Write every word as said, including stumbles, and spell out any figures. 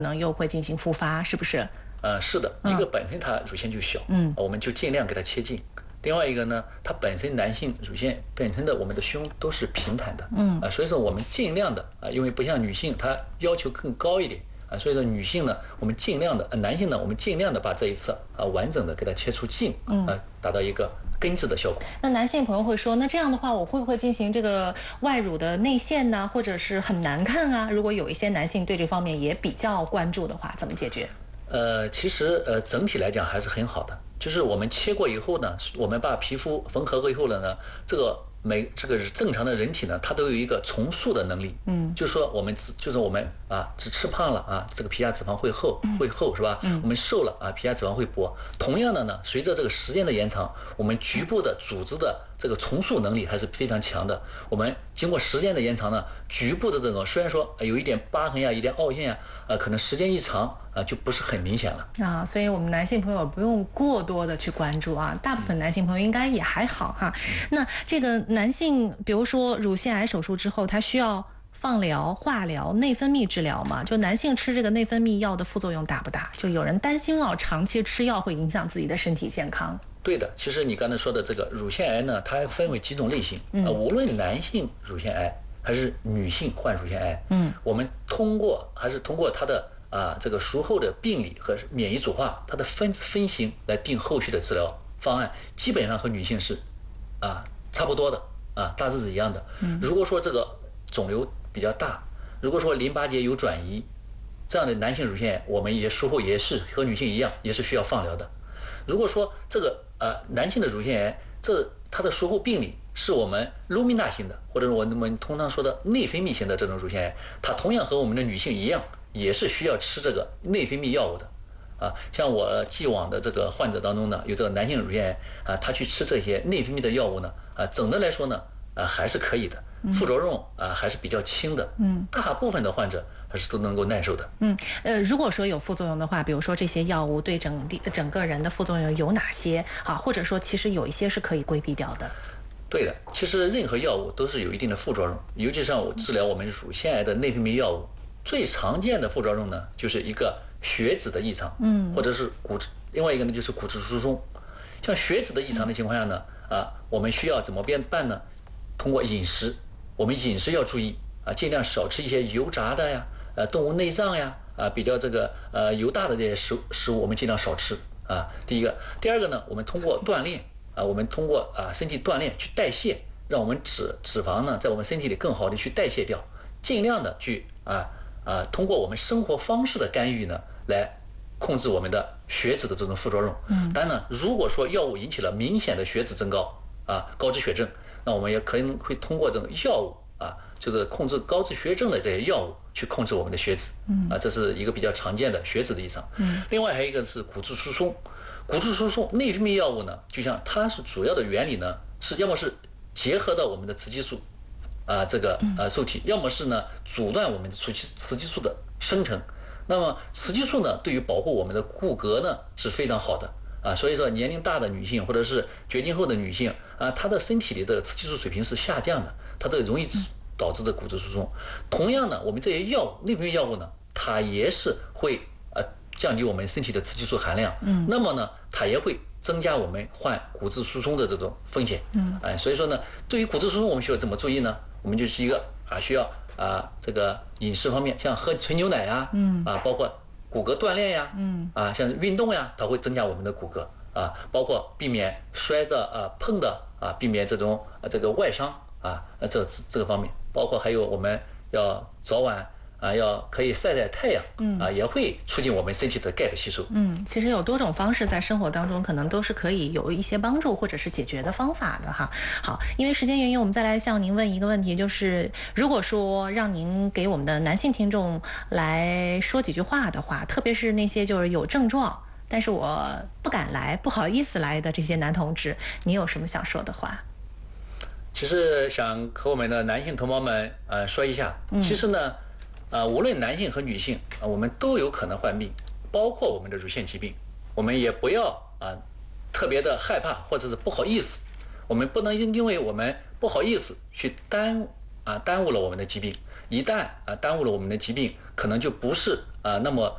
能又会进行复发，是不是？ 呃，是的，一个本身它乳腺就小， 嗯， 我们就尽量给它切近。另外一个呢，它本身男性乳腺本身的我们的胸都是平坦的， 嗯啊、所以说我们尽量的啊、因为不像女性，她要求更高一点啊、所以说女性呢，我们尽量的，呃、男性呢，我们尽量的把这一侧啊、完整的给它切出镜， 嗯啊、达到一个根治的效果。 那男性朋友会说，那这样的话，我会不会进行这个外乳的内陷呢？或者是很难看啊？如果有一些男性对这方面也比较关注的话，怎么解决？ 呃，其实呃整体来讲还是很好的，就是我们切过以后呢，我们把皮肤缝合过以后了呢，这个每这个正常的人体呢，它都有一个重塑的能力。嗯，就是说我们只就是我们啊，只吃胖了啊，这个皮下脂肪会厚会厚是吧？嗯，我们瘦了啊，皮下脂肪会薄。同样的呢，随着这个时间的延长，我们局部的组织的这个重塑能力还是非常强的。我们经过时间的延长呢，局部的这种虽然说有一点疤痕呀，有一点凹陷呀，呃，可能时间一长啊，就不是很明显了啊。所以我们男性朋友不用过多的去关注啊，大部分男性朋友应该也还好哈。那这个男性，比如说乳腺癌手术之后，他需要放疗、化疗、内分泌治疗嘛？就男性吃这个内分泌药的副作用大不大？就有人担心哦，长期吃药会影响自己的身体健康。 对的，其实你刚才说的这个乳腺癌呢，它分为几种类型，嗯、呃，无论男性乳腺癌还是女性患乳腺癌，嗯，我们通过还是通过它的啊这个术后的病理和免疫组化，它的分分型来定后续的治疗方案，基本上和女性是啊差不多的啊，大致是一样的。嗯，如果说这个肿瘤比较大，如果说淋巴结有转移，这样的男性乳腺癌，我们也术后也是和女性一样，也是需要放疗的。如果说这个呃男性的乳腺癌，这它的术后病理是我们卢米纳型的，或者我们通常说的内分泌型的这种乳腺癌，它同样和我们的女性一样，也是需要吃这个内分泌药物的。啊，像我既往的这个患者当中呢，有这个男性乳腺癌啊，他去吃这些内分泌的药物呢，啊，总的来说呢，啊还是可以的，副作用啊还是比较轻的，嗯，大部分的患者还是都能够耐受的。 嗯，呃，如果说有副作用的话，比如说这些药物对整体整个人的副作用有哪些啊？或者说其实有一些是可以规避掉的。 对的，其实任何药物都是有一定的副作用，尤其是我治疗我们乳腺癌的内分泌药物，最常见的副作用呢，就是一个血脂的异常，嗯，或者是骨质，另外一个呢就是骨质疏松。像血脂的异常的情况下呢，啊，我们需要怎么办呢？通过饮食，我们饮食要注意啊，尽量少吃一些油炸的呀，呃，动物内脏呀，啊，比较这个呃油大的这些食食物，我们尽量少吃啊。第一个，第二个呢，我们通过锻炼啊，我们通过啊身体锻炼去代谢，让我们脂脂肪呢在我们身体里更好的去代谢掉，尽量的去啊啊通过我们生活方式的干预呢来控制我们的血脂的这种副作用。嗯，当然呢，如果说药物引起了明显的血脂增高啊，高脂血症，那我们也可能会通过这种药物啊，就是控制高脂血症的这些药物去控制我们的血脂。嗯，啊，这是一个比较常见的血脂的异常。嗯，另外还有一个是骨质疏松，骨质疏松内分泌药物呢，就像它是主要的原理呢，是要么是结合到我们的雌激素。啊，这个呃受体，要么是呢阻断我们的雌激雌激素的生成。那么雌激素呢，对于保护我们的骨骼呢是非常好的啊。所以说，年龄大的女性或者是绝经后的女性啊，她的身体里的雌激素水平是下降的，它这容易导致这骨质疏松。同样呢，我们这些药物内分泌药物呢，它也是会呃降低我们身体的雌激素含量。嗯，那么呢，它也会增加我们患骨质疏松的这种风险。嗯，哎，所以说呢，对于骨质疏松，我们需要怎么注意呢？我们就是一个啊，需要啊这个饮食方面，像喝纯牛奶呀，嗯，啊，包括骨骼锻炼呀，嗯，啊，像运动呀，它会增加我们的骨骼啊，包括避免摔的啊、碰的啊，避免这种啊这个外伤啊，这这个方面，包括还有我们要早晚。啊，要可以晒晒太阳，嗯啊，也会促进我们身体的钙的吸收。 嗯，其实有多种方式在生活当中，可能都是可以有一些帮助或者是解决的方法的哈。好，因为时间原因，我们再来向您问一个问题，就是如果说让您给我们的男性听众来说几句话的话，特别是那些就是有症状，但是我不敢来、不好意思来的这些男同志，你有什么想说的话？ 其实想和我们的男性同胞们呃说一下，其实呢。嗯啊，无论男性和女性啊，我们都有可能患病，包括我们的乳腺疾病。我们也不要啊特别的害怕或者是不好意思，我们不能因为我们不好意思去耽啊耽误了我们的疾病。一旦啊耽误了我们的疾病，可能就不是啊那么